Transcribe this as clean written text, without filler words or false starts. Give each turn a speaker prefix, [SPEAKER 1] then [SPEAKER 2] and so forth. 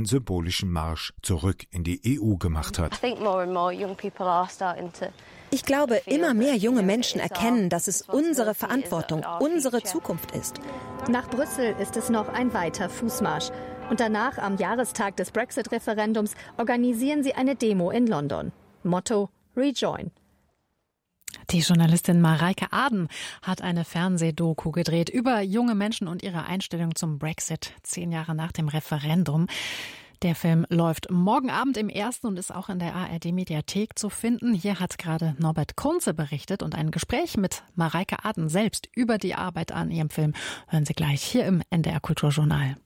[SPEAKER 1] einen symbolischen Marsch zurück in die EU gemacht hat.
[SPEAKER 2] Ich glaube, immer mehr junge Menschen erkennen, dass es unsere Verantwortung, unsere Zukunft ist.
[SPEAKER 3] Nach Brüssel ist es noch ein weiter Fußmarsch. Und danach, am Jahrestag des Brexit-Referendums, organisieren sie eine Demo in London. Motto: Rejoin.
[SPEAKER 4] Die Journalistin Mareike Aden hat eine Fernsehdoku gedreht über junge Menschen und ihre Einstellung zum Brexit 10 Jahre nach dem Referendum. Der Film läuft morgen Abend im Ersten und ist auch in der ARD-Mediathek zu finden. Hier hat gerade Norbert Kunze berichtet und ein Gespräch mit Mareike Aden selbst über die Arbeit an ihrem Film hören Sie gleich hier im NDR Kulturjournal.